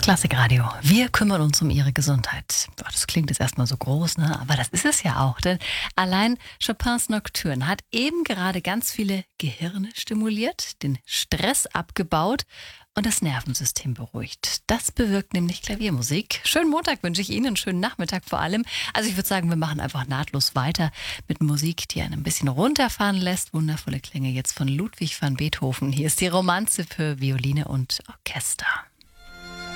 Klassikradio. Wir kümmern uns um Ihre Gesundheit. Boah, das klingt jetzt erstmal so groß, ne? Aber das ist es ja auch. Denn allein Chopins Nocturne hat eben gerade ganz viele Gehirne stimuliert, den Stress abgebaut und das Nervensystem beruhigt. Das bewirkt nämlich Klaviermusik. Schönen Montag wünsche ich Ihnen, einen schönen Nachmittag vor allem. Also ich würde sagen, wir machen einfach nahtlos weiter mit Musik, die einen ein bisschen runterfahren lässt. Wundervolle Klänge jetzt von Ludwig van Beethoven. Hier ist die Romanze für Violine und Orchester.